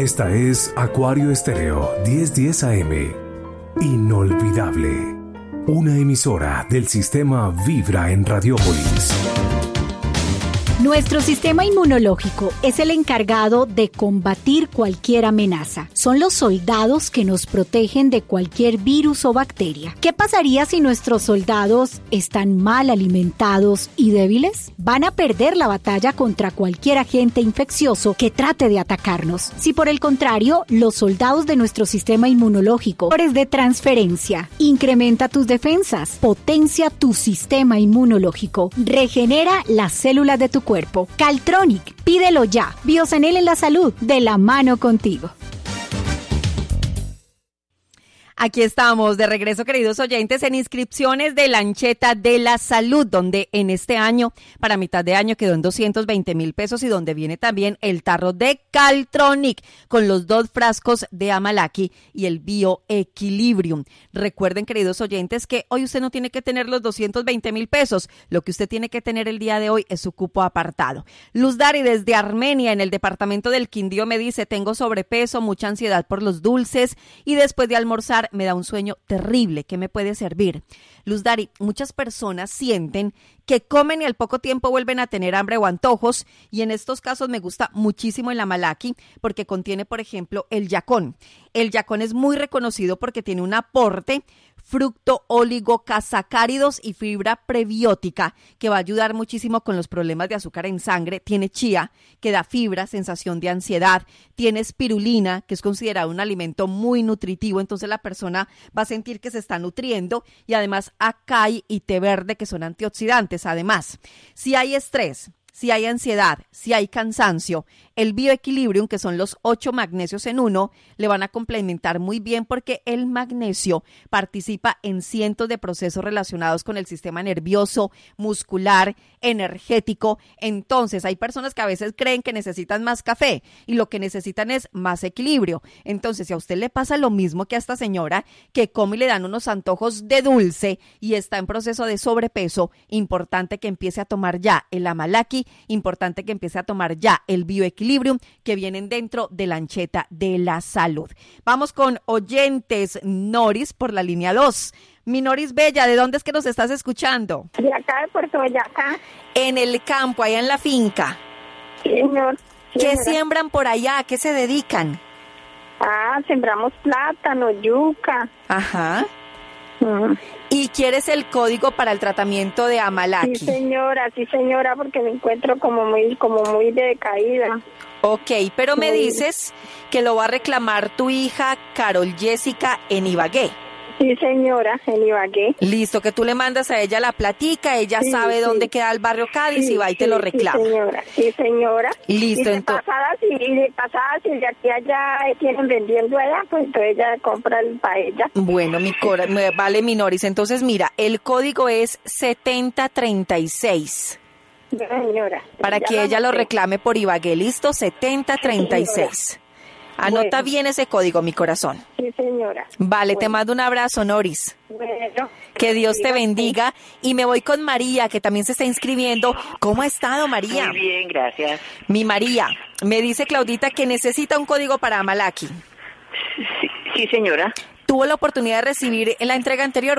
Esta es Acuario Estéreo 1010 AM. Inolvidable. Una emisora del sistema Vibra en Radiópolis. Nuestro sistema inmunológico es el encargado de combatir cualquier amenaza. Son los soldados que nos protegen de cualquier virus o bacteria. ¿Qué pasaría si nuestros soldados están mal alimentados y débiles? Van a perder la batalla contra cualquier agente infeccioso que trate de atacarnos. Si por el contrario, los soldados de nuestro sistema inmunológico es de transferencia, incrementa tus defensas, potencia tu sistema inmunológico, regenera las células de tu cuerpo. Caltronic, pídelo ya. Biosanel en la salud, de la mano contigo. Aquí estamos de regreso, queridos oyentes, en inscripciones de Lancheta de la Salud, donde en este año, para mitad de año, quedó en 220,000 pesos y donde viene también el tarro de Caltronic con los 2 frascos de Amalaki y el Bioequilibrium. Recuerden, queridos oyentes, que hoy usted no tiene que tener los 220,000 pesos. Lo que usted tiene que tener el día de hoy es su cupo apartado. Luz Dari desde Armenia, en el departamento del Quindío, me dice: tengo sobrepeso, mucha ansiedad por los dulces y después de almorzar me da un sueño terrible. ¿Qué me puede servir? Luz Dari, muchas personas sienten que comen y al poco tiempo vuelven a tener hambre o antojos, y en estos casos me gusta muchísimo el Amalaki porque contiene, por ejemplo, el yacón. El yacón es muy reconocido porque tiene un aporte fructo-oligosacáridos y fibra prebiótica que va a ayudar muchísimo con los problemas de azúcar en sangre. Tiene chía, que da fibra, sensación de ansiedad. Tiene espirulina, que es considerado un alimento muy nutritivo, entonces la persona va a sentir que se está nutriendo, y además acai y té verde, que son antioxidantes. Además, si hay estrés, si hay ansiedad, si hay cansancio, el Bioequilibrium, que son los 8 magnesios en uno, le van a complementar muy bien porque el magnesio participa en cientos de procesos relacionados con el sistema nervioso, muscular, energético. Entonces, hay personas que a veces creen que necesitan más café y lo que necesitan es más equilibrio. Entonces, si a usted le pasa lo mismo que a esta señora, que come y le dan unos antojos de dulce y está en proceso de sobrepeso, importante que empiece a tomar ya el Amalaki, importante que empiece a tomar ya el Bioequilibrium, que vienen dentro de Lancheta de la Salud. Vamos con oyentes. Noris por la línea 2. Mi Noris Bella, ¿de dónde es que nos estás escuchando? De acá de Puerto Boyacá. En el campo, allá en la finca. Sí, señor. ¿Qué siembran por allá? ¿A qué se dedican? Sembramos plátano, yuca. Ajá. ¿Y quieres el código para el tratamiento de Amalaki? Sí, señora, porque me encuentro como muy decaída. Ok, pero me dices que lo va a reclamar tu hija Carol Jessica en Ibagué. Sí, señora, en Ibagué. Listo, que tú le mandas a ella la platica, ella sabe dónde queda el barrio Cádiz y va y te lo reclama. Sí, señora. Listo, y de pasada, si de aquí allá tienen vendiendo allá, pues entonces ella compra para ella. Bueno, vale, mi Noris. Entonces, mira, el código es 7036. Señora. Para que ella lo reclame por Ibagué. Listo, 7036. Anota bien ese código, mi corazón. Sí, señora. Vale, te mando un abrazo, Noris. Bueno. Que Dios te bendiga. Y me voy con María, que también se está inscribiendo. ¿Cómo ha estado, María? Muy bien, gracias. Mi María, me dice Claudita que necesita un código para Amalaki. Sí, señora. ¿Tuvo la oportunidad de recibir en la entrega anterior